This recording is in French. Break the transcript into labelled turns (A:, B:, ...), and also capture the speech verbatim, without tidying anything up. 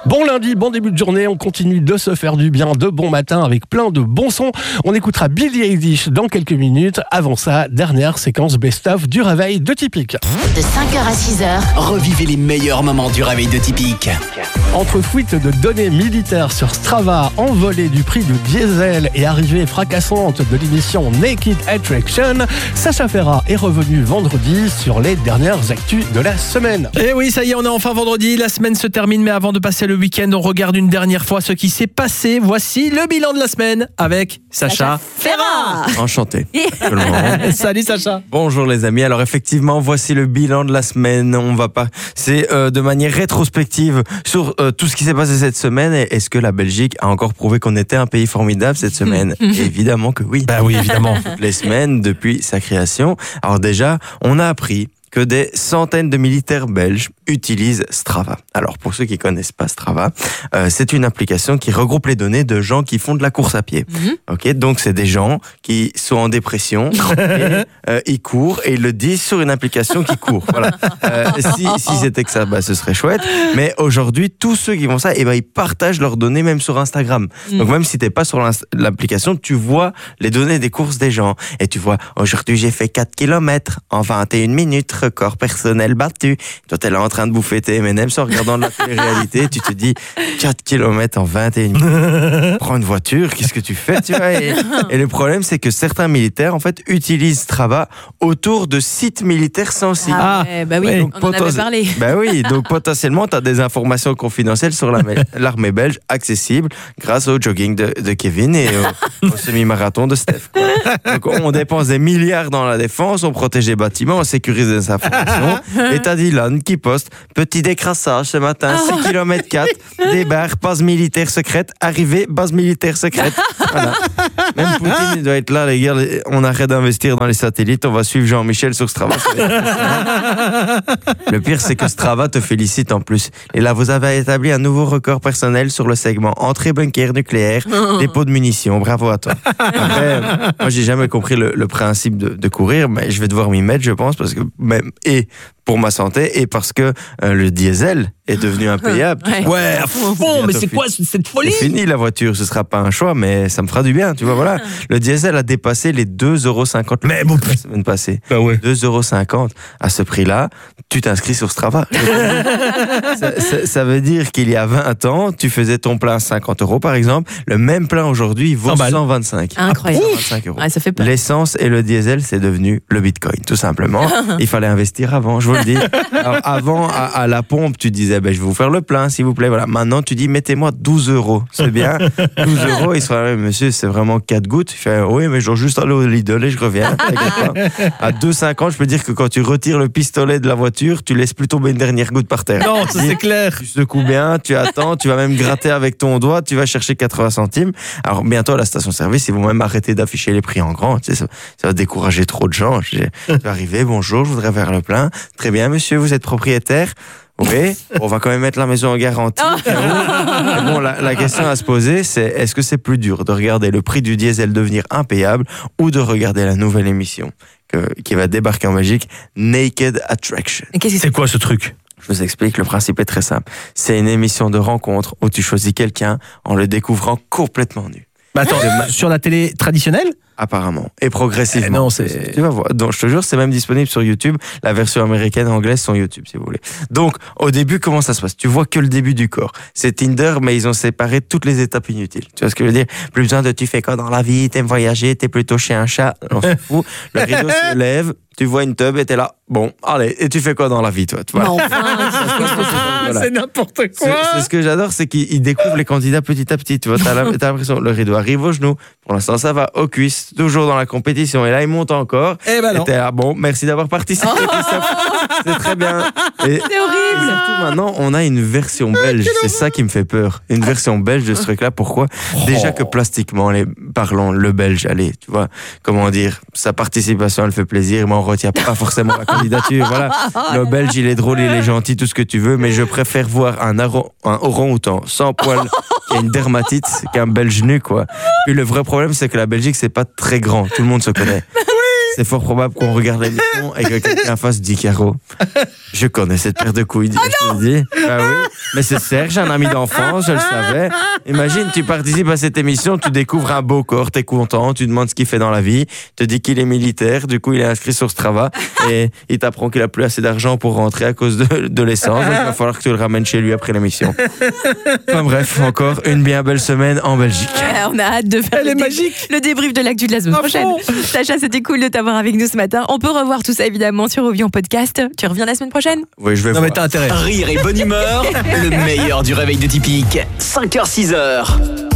A: Bon lundi, bon début de journée, on continue de se faire du bien, de bon matin avec plein de bons sons. On écoutera Billie Eilish dans quelques minutes. Avant ça, dernière séquence best-of du réveil de Typique.
B: De cinq heures à six heures,
C: revivez les meilleurs moments du réveil de Typique.
A: Entre fuite de données militaires sur Strava, envolée du prix du diesel et arrivée fracassante de l'émission Naked Attraction, Sacha Ferra est revenu vendredi sur les dernières actus de la semaine.
D: Et oui, ça y est, on est enfin vendredi, la semaine se termine, mais avant de passer le week-end, on regarde une dernière fois ce qui s'est passé. Voici le bilan de la semaine avec Sacha,
B: Sacha Ferra.
E: Enchanté. Tout le monde.
D: Salut Sacha.
E: Bonjour les amis. Alors effectivement, voici le bilan de la semaine. On va pas. C'est euh, de manière rétrospective sur euh, tout ce qui s'est passé cette semaine. Et est-ce que la Belgique a encore prouvé qu'on était un pays formidable cette semaine ? Évidemment que oui.
D: Bah oui, évidemment.
E: Toutes les semaines depuis sa création. Alors déjà, on a appris que des centaines de militaires belges utilisent Strava. Alors, pour ceux qui connaissent pas Strava, euh, c'est une application qui regroupe les données de gens qui font de la course à pied. Mm-hmm. Ok, donc c'est des gens qui sont en dépression et euh, ils courent et ils le disent sur une application qui court. Voilà. Euh, si si c'était que ça, bah, ce serait chouette. Mais aujourd'hui, tous ceux qui font ça, eh ben ils partagent leurs données même sur Instagram. Mm. Donc même si t'es pas sur l'application, tu vois les données des courses des gens et tu vois aujourd'hui j'ai fait quatre kilomètres en vingt et une minutes. Record personnel battu. Toi, t'es là en train de bouffer tes M and M's en regardant de la télé-réalité. Tu te dis, quatre kilomètres en vingt et une minutes. Prends une voiture, qu'est-ce que tu fais, tu vois et, et le problème, c'est que certains militaires, en fait, utilisent Strava autour de sites militaires sensibles.
B: Ah, ouais, bah oui,
E: donc,
B: on en avait parlé.
E: Bah oui, donc potentiellement, t'as des informations confidentielles sur la, l'armée belge accessibles grâce au jogging de, de Kevin et au, au semi-marathon de Steph. Quoi. Donc, on dépense des milliards dans la défense, on protège les bâtiments, on sécurise les informations. Et t'as Dylan qui poste petit décrassage ce matin, six kilomètres quatre, débarque, base militaire secrète, arrivée, base militaire secrète. Voilà. Même Poutine, il doit être là, les gars, on arrête d'investir dans les satellites, on va suivre Jean-Michel sur Strava. Le pire, c'est que Strava te félicite en plus. Et là, vous avez établi un nouveau record personnel sur le segment entrée bunker nucléaire, dépôt de munitions. Bravo à toi. Après, moi, j'ai jamais compris le, le principe de, de courir, mais je vais devoir m'y mettre, je pense, parce que même, et pour ma santé, et parce que euh, le diesel est devenu impayable.
D: Ouais, ouais à fond, mais c'est quoi cette folie ?
E: C'est fini la voiture, ce sera pas un choix, mais ça me fera du bien, tu vois, voilà. Le diesel a dépassé les deux euros cinquante
D: mais bon,
E: la semaine passée.
D: Bah ouais.
E: deux euros cinquante. À ce prix-là, tu t'inscris sur Strava. ça, ça, ça veut dire qu'il y a vingt ans, tu faisais ton plein cinquante euros, par exemple. Le même plein aujourd'hui, il vaut cent vingt-cinq.
B: Incroyable.
E: cent vingt-cinq euros.
B: Ouais, ça fait peur.
E: L'essence et le diesel, c'est devenu le bitcoin, tout simplement. Il fallait investir avant, je vous le dis. Alors, avant, à, à la pompe, tu disais, ben, je vais vous faire le plein, s'il vous plaît. Voilà. Maintenant, tu dis, mettez-moi douze euros. C'est bien. douze euros, il sera là, monsieur, c'est vraiment quatre gouttes. Il fait, oui, mais je dois juste aller au Lidl et je reviens. À deux euros cinquante, je peux dire que quand tu retires le pistolet de la voiture, tu laisses plus tomber une dernière goutte par terre.
D: Non, ça c'est clair.
E: Tu secoues bien, tu attends, tu vas même gratter avec ton doigt, tu vas chercher quatre-vingts centimes. Alors, bientôt, à la station-service, ils vont même arrêter d'afficher les prix en grand. Tu sais, ça, ça va décourager trop de gens. Je vais arriver, bonjour, je voudrais faire le plein. Très bien, monsieur, vous êtes propriétaire ? Oui, on va quand même mettre la maison en garantie. Bon, la, la question à se poser, c'est est-ce que c'est plus dur de regarder le prix du diesel devenir impayable ou de regarder la nouvelle émission que, qui va débarquer en Belgique, Naked Attraction.
B: Et qu'est-ce que
D: c'est quoi ce truc ?
E: Je vous explique, le principe est très simple. C'est une émission de rencontre où tu choisis quelqu'un en le découvrant complètement nu.
D: Bah attends, sur la télé traditionnelle ?
E: Apparemment. Et progressivement.
D: Eh non, c'est...
E: Tu vas voir. Donc, je te jure, c'est même disponible sur YouTube. La version américaine et anglaise sont YouTube, si vous voulez. Donc, au début, comment ça se passe ? Tu vois que le début du corps. C'est Tinder, mais ils ont séparé toutes les étapes inutiles. Tu vois ce que je veux dire ? Plus besoin de tu fais quoi dans la vie ? T'aimes voyager ? T'es plutôt chez un chat ? On s'en fout. Le rideau se lève. Tu vois une tub et t'es là. Bon, allez. Et tu fais quoi dans la vie, toi ? Tu vois ?
B: enfin,
E: Voilà.
D: C'est n'importe quoi.
E: C'est, c'est ce que j'adore, c'est qu'ils découvrent les candidats petit à petit. Tu vois, t'as, la, t'as l'impression, le rideau arrive au genou. Pour l'instant, ça va aux cuisses, toujours dans la compétition. Et là, il monte encore.
D: Eh ben non.
E: Et t'es là, bon, merci d'avoir participé. C'est très bien. Et,
B: c'est horrible.
E: Et surtout, maintenant, on a une version belge. C'est ça qui me fait peur. Une version belge de ce truc-là. Pourquoi ? Déjà que plastiquement, les, parlons, le belge, allez, tu vois, comment dire, sa participation, elle fait plaisir, mais on retient pas forcément la candidature. Voilà. Le belge, il est drôle, il est gentil, tout ce que tu veux, mais je préfère voir un, aro- un orang-outan sans poil qui a une dermatite qu'un belge nu, quoi. Puis le vrai problème, c'est que la Belgique, c'est pas très grand. Tout le monde se connaît. C'est fort probable qu'on regarde l'émission et que quelqu'un fasse dix carreaux. Je connais cette paire de couilles, oh je te le dis. Ah oui. Mais c'est Serge, un ami d'enfance, je le savais. Imagine, tu participes à cette émission, tu découvres un beau corps, t'es content, tu demandes ce qu'il fait dans la vie, te dis qu'il est militaire, du coup il est inscrit sur Strava et il t'apprend qu'il a plus assez d'argent pour rentrer à cause de, de l'essence, donc il va falloir que tu le ramènes chez lui après l'émission. Enfin bref, encore une bien belle semaine en Belgique.
B: Ouais, on a hâte de faire
D: Elle
B: le,
D: est
B: dé-
D: magique.
B: le débrief de l'actu de la semaine
D: À
B: prochaine.
D: fond.
B: Sacha, c'était cool de t'avoir avec nous ce matin. On peut revoir tout ça évidemment sur Ovion Podcast. Tu reviens la semaine prochaine?
E: Oui, je vais
D: Non
E: voir.
D: mais t'as intérêt.
C: Rire et bonne humeur, le meilleur du réveil de Typique. cinq heures six heures.